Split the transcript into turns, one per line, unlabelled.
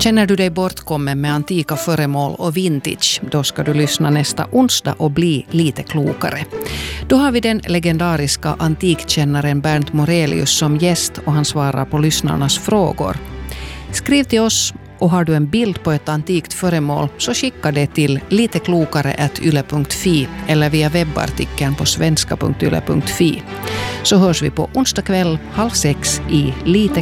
Känner du dig bortkommen med antika föremål och vintage, då ska du lyssna nästa onsdag och bli lite klokare. Då har vi den legendariska antikkännaren Bernt Morelius som gäst och han svarar på lyssnarnas frågor. Skriv till oss och har du en bild på ett antikt föremål så skicka det till liteklokare@yle.fi eller via webbartikeln på svenska.yle.fi. Så hörs vi på onsdag kväll 5:30 i Lite